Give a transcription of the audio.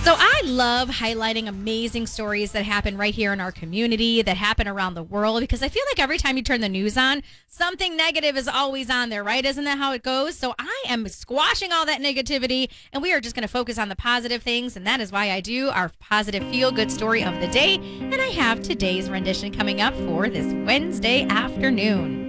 So I love highlighting amazing stories that happen right here in our community, that happen around the world, because I feel like every time you turn the news on, something negative is always on there, right? Isn't that how it goes? So I am squashing all that negativity, and we are just going to focus on the positive things, and that is why I do our positive feel-good story of the day, and I have today's rendition coming up for this Wednesday afternoon.